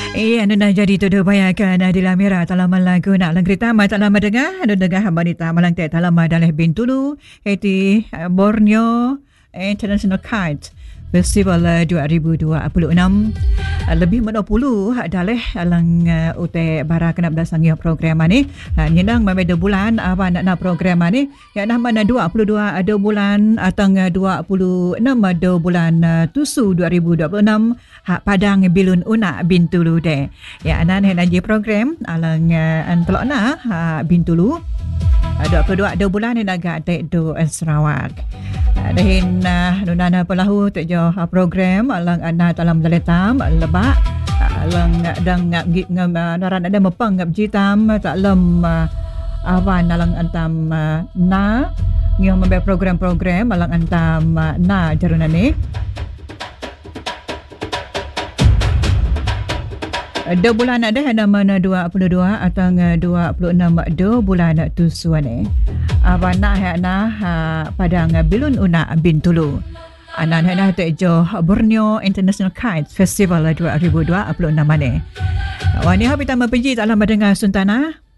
Anu na jadi tu bayakan di lamira talaman lagu nak lang kereta mai talama dengar anu dengar habanita malang te talama daleh Bintulu heti Borneo International Kite Festival 2026 lebih 20 daleh alang ute bara kena belasangi program ni nyendang memang 2 bulan apa nak program ni ya nah mana 22 ada bulan atang 26 ada bulan tusu 2026 hak Padang Bilun Una Bintulu de ya anan hendak program alang antelokna Bintulu 22 ada bulan ni agak do Sarawak. Dahin nunana pelahu tejo program alang ana dalam daletam lebak alang dang naran ada mepang ngap jitam tak lem awan alang antam na ngih membe program-program alang antam na jarunane. Dua bulan ada mana 22 atau 26 dua bulan tusuan apa nak Padang Bilun Una Bintulu anan hena tejo Borneo International Kite Festival 2026 ni. Wani habis tambah pergi tak lama dengan Suntana